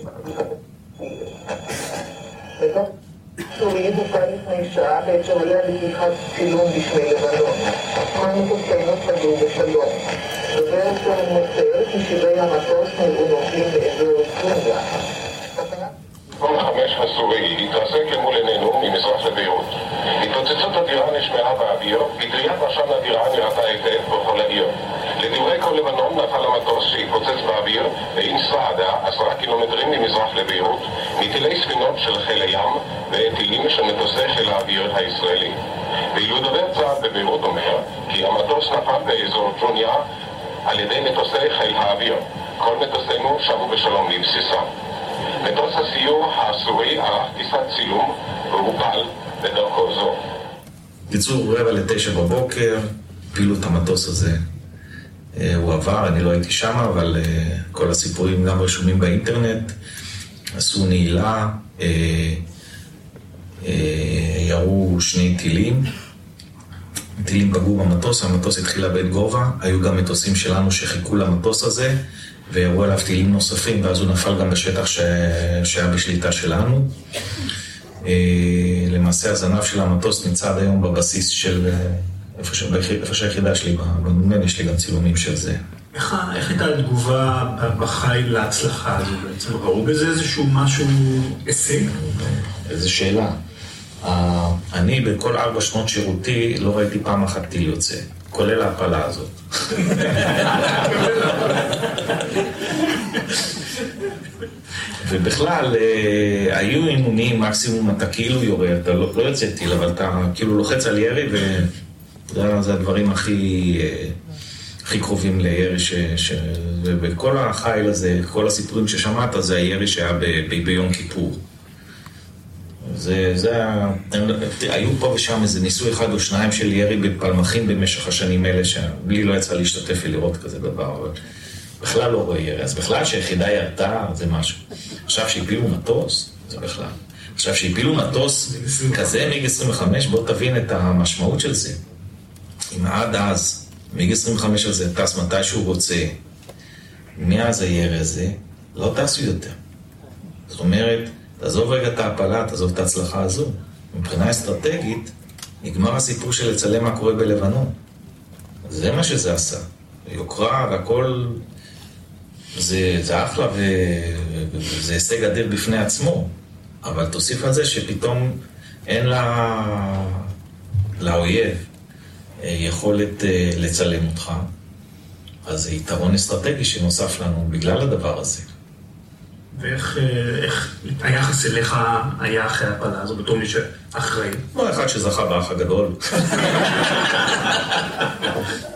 בתוך סורית הופעה לפני שעה בהקשר עליה לקיחת צילום בשמי לבנון. שמענו תוצאינו פגעו בשלום. דובר מוסר כי שירי המטוס נראו נופלים באזור סוריה. כל 5 הסורי התרסק למול עינינו ממזרח לביירות. התפוצצות אדירה נשמעה באוויר, פטריית עשן אדירה נראתה היטב בכל העיר. לדברי כל לבנון נפל המטוס שהתפוצץ באוויר בעין סעדה 10 קילומטרים ממזרח לביירות, מטילי ספינות של חיל הים וטילים של מטוסי חיל האוויר הישראלי. ואילו דובר צה"ל בביירות אומר כי המטוס נפל באזור ג'וניה על ידי מטוסי חיל האוויר. כל מטוסינו שבו בשלום לבסיסם. מטוס הסיור הסורי ערך טיסת צילום והופל בדרכו זו. קיצור, 8:45 בבוקר, פעילו את המטוס הזה. הוא עבר, אני לא הייתי שם, אבל כל הסיפורים גם רשומים באינטרנט. עשו נעילה, ירו 2 טילים. טילים פגעו במטוס, המטוס התחיל לאבד גובה. היו גם מטוסים שלנו שחיכו למטוס הזה, וירו עליו טילים נוספים, ואז הוא נפל גם בשטח שהיה בשליטה שלנו. למעשה הזנב של המטוס נמצא עד היום בבסיס של איפה שהיחידה שלי, במומן יש לי גם צילומים של זה. איך הייתה התגובה בחיל להצלחה הזו בעצם? ראו בזה איזשהו משהו הישג? איזו שאלה. אני בכל 4 שנות שירותי לא ראיתי פעם אחת טיל יוצא, כולל ההפלה הזאת. ובכלל, היו אימונים, מקסימום אתה כאילו יורה, אתה לא יוצא טיל, אבל אתה כאילו לוחץ על ירי, וזה הדברים הכי קרובים לירי, וכל החיל הזה, כל הסיפורים ששמעת, זה הירי שהיה ביום כיפור. היו פה ושם איזה ניסוי 1 או 2 של ירי בפלמחים במשך השנים האלה, שבלי לא יצא להשתתף ולראות כזה דבר, אבל בכלל לא רואה ירי. אז בכלל שהיחידה ירתה זה משהו. עכשיו שהפילו מטוס, זה בכלל. עכשיו שהפילו מטוס כזה מיג 25, בוא תבין את המשמעות של זה. אם עד אז, מיג 25 הזה טס מתי שהוא רוצה, מאז הירי הזה, לא טסו יותר. זאת אומרת, תעזוב רגע את ההפלה, תעזוב את ההצלחה הזו. מבחינה אסטרטגית, נגמר הסיפור של לצלם מה קורה בלבנון. זה מה שזה עשה. יוקרה והכל, זה אחלה וזה הישג אדיר בפני עצמו. אבל תוסיף על זה שפתאום אין לאויב יכולת לצלם אותך. אז זה יתרון אסטרטגי שנוסף לנו בגלל הדבר הזה. ואיך היחס אליך היה אחרי ההפלה הזו, בתור מי שאחראי? לא אחד שזכה באח הגדול.